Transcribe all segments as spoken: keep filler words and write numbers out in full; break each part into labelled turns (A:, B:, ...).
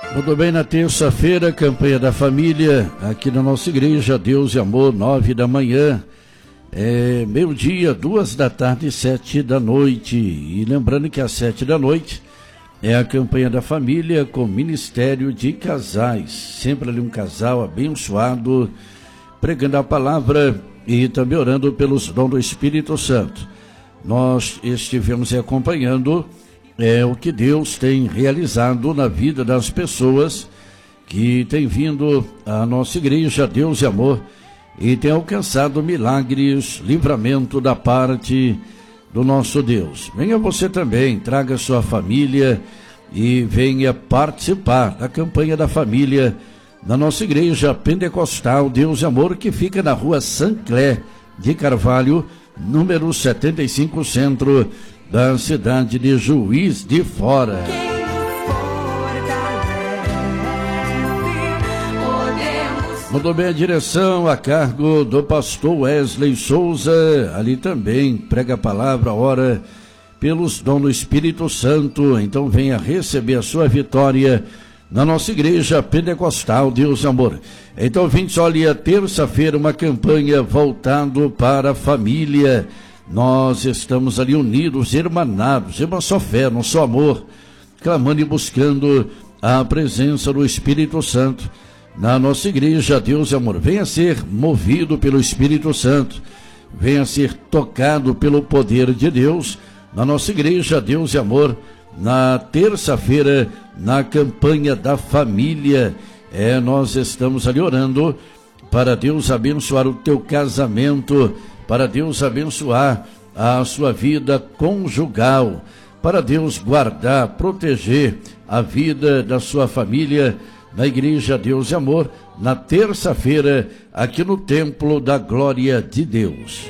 A: Muito bem, na terça-feira, campanha da família, aqui na nossa igreja, Deus e Amor, nove da manhã, é, meio-dia, duas da tarde e sete da noite. E lembrando que às sete da noite é a campanha da família com Ministério de Casais, sempre ali um casal abençoado, pregando a palavra e também orando pelos dons do Espírito Santo. Nós estivemos acompanhando É o que Deus tem realizado na vida das pessoas que têm vindo à nossa igreja, Deus e Amor, e tem alcançado milagres, livramento da parte do nosso Deus. Venha você também, traga sua família e venha participar da campanha da família da nossa igreja pentecostal, Deus e Amor, que fica na rua Sancler de Carvalho, número setenta e cinco, centro da cidade de Juiz de Fora. Muito bem, a direção a cargo do pastor Wesley Souza, ali também prega a palavra, ora pelos dons do Espírito Santo. Então venha receber a sua vitória na nossa igreja pentecostal, Deus e Amor. Então, vinte, olha, terça-feira, uma campanha voltado para a família. Nós estamos ali unidos, irmanados, em uma só fé, no só amor, clamando e buscando a presença do Espírito Santo na nossa igreja, Deus e Amor. Venha ser movido pelo Espírito Santo, venha ser tocado pelo poder de Deus na nossa igreja, Deus e Amor, na terça-feira, na campanha da família. É, nós estamos ali orando para Deus abençoar o teu casamento, para Deus abençoar a sua vida conjugal, para Deus guardar, proteger a vida da sua família na igreja Deus e Amor, na terça-feira, aqui no Templo da Glória de Deus.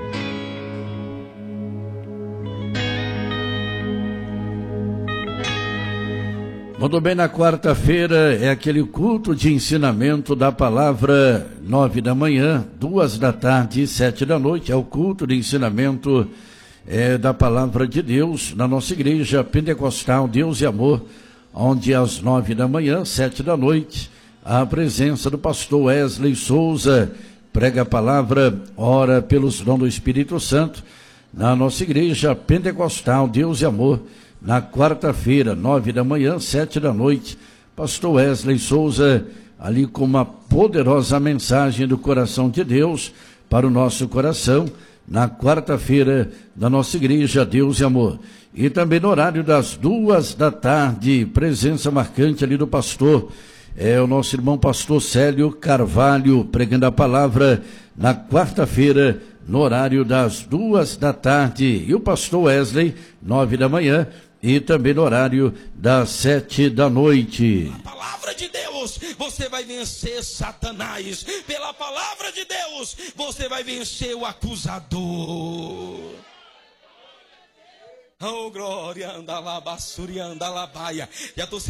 A: Muito bem, na quarta-feira é aquele culto de ensinamento da palavra, nove da manhã, duas da tarde e sete da noite. É o culto de ensinamento é, da palavra de Deus na nossa igreja pentecostal, Deus e Amor, onde às nove da manhã, sete da noite, a presença do pastor Wesley Souza prega a palavra, ora pelos dons do Espírito Santo na nossa igreja pentecostal, Deus e Amor. Na quarta-feira, nove da manhã, sete da noite, pastor Wesley Souza, ali com uma poderosa mensagem do coração de Deus para o nosso coração, na quarta-feira, da nossa igreja, Deus e Amor. E também no horário das duas da tarde, presença marcante ali do pastor, é o nosso irmão pastor Célio Carvalho, pregando a palavra na quarta-feira, no horário das duas da tarde. E o pastor Wesley, nove da manhã, e também no horário das sete da noite.
B: Pela palavra de Deus, você vai vencer Satanás. Pela palavra de Deus, você vai vencer o acusador. Oh, glória, anda lá, basuri, anda lá, baia. Já tô